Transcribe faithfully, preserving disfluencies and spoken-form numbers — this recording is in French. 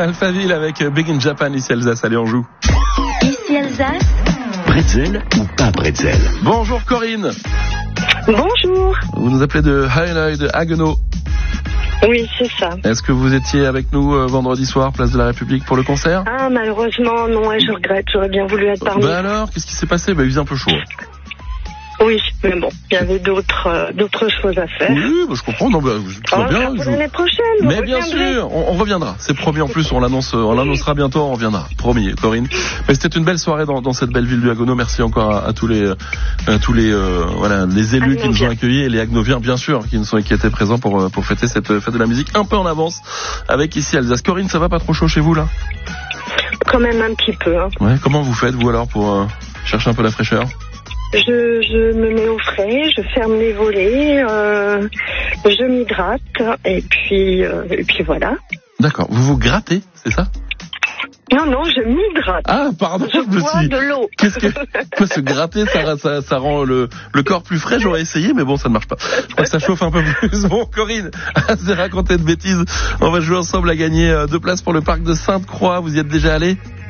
Alphaville avec Big in Japan, ici Alsace, allez on joue. Ici Alsace. Bretzel ou pas bretzel? Bonjour Corinne. Bonjour. Vous nous appelez de Hainaut de Haguenau. Oui, c'est ça. Est-ce que vous étiez avec nous euh, vendredi soir, place de la République, pour le concert? Ah, malheureusement, non, je regrette. J'aurais bien voulu être parmi. Bah alors, qu'est-ce qui s'est passé? Bah il faisait un peu chaud. Oui, mais bon, il y avait d'autres euh, d'autres choses à faire. Oui, bah, je comprends. Non, bah, tout va Ah, bien. pour je- l'année prochaine. vous Mais bien reviendrez. sûr, on, on reviendra. C'est promis. En plus, on l'annonce, on l'annoncera bientôt. On reviendra. Promis, Corinne. Mais c'était une belle soirée dans, dans cette belle ville du Haguenau. Merci encore à, à tous les, à tous les, euh, voilà, les élus qui nous ont accueillis et les Haguenoviens, bien sûr, qui nous sont, qui étaient présents pour, pour fêter cette fête de la musique un peu en avance avec ici Alsace. Corinne, ça va pas trop chaud chez vous là? Quand même un petit peu. Hein. Ouais. Comment vous faites vous alors pour euh, chercher un peu la fraîcheur? Je, je me mets au frais, je ferme les volets, euh, je m'hydrate et puis euh, et puis voilà. D'accord. Vous vous grattez, c'est ça? Non, non, je m'hydrate. Ah, pardon, je Je me bois suis... de l'eau. Qu'est-ce que... Quoi, se gratter, ça, ça, ça rend le, le corps plus frais? J'aurais essayé, mais bon, ça ne marche pas. Je crois que ça chauffe un peu plus. Bon, Corinne, assez raconté de bêtises. On va jouer ensemble à gagner euh, deux places pour le parc de Sainte-Croix. Vous y êtes déjà allé?